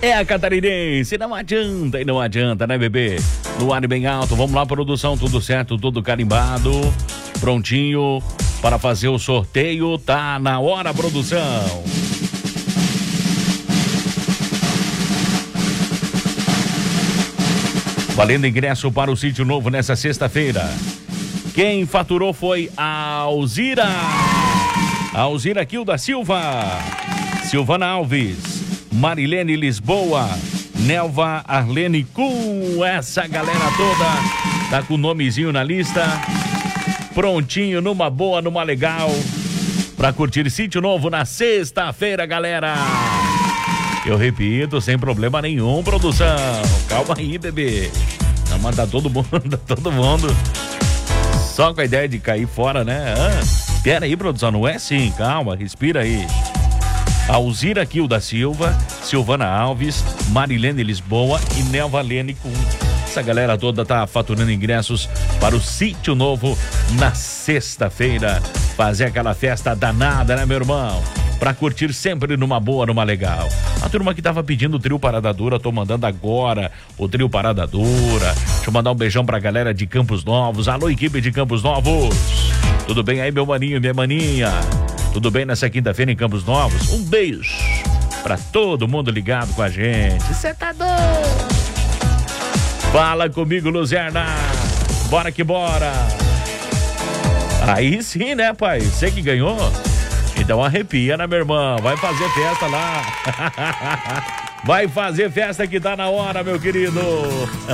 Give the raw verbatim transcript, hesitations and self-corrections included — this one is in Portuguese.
É a catarinense, não adianta e não adianta, né, bebê? No ar e bem alto, vamos lá, produção, tudo certo, tudo carimbado, prontinho para fazer o sorteio, tá na hora, produção. Valendo ingresso para o Sítio Novo nessa sexta-feira. Quem faturou foi a Alzira. A Alzira Kilda Silva, Silvana Alves, Marilene Lisboa, Nelva Arlene Kuhn, essa galera toda tá com o nomezinho na lista, prontinho, numa boa, numa legal, pra curtir Sítio Novo na sexta-feira, galera. Eu repito, sem problema nenhum, produção. Calma aí, bebê. Não, mas tá todo mundo, tá todo mundo só com a ideia de cair fora, né? Ah, pera aí, produção, não é assim, calma, respira aí. Alzira Kilda Silva, Silvana Alves, Marilene Lisboa e Nelva Lene Kuhn. Essa galera toda tá faturando ingressos para o Sítio Novo na sexta-feira. Fazer aquela festa danada, né, meu irmão? Pra curtir sempre numa boa, numa legal. A turma que tava pedindo o trio Parada Dura, tô mandando agora o trio Parada Dura. Deixa eu mandar um beijão pra galera de Campos Novos. Alô, equipe de Campos Novos. Tudo bem aí, meu maninho, minha maninha? Tudo bem nessa quinta-feira em Campos Novos? Um beijo pra todo mundo ligado com a gente. Cê tá doido? Fala comigo, Luzerna. Bora que bora. Aí sim, né, pai? Você que ganhou? Então arrepia, né, meu irmão? Vai fazer festa lá. Vai fazer festa que tá na hora, meu querido.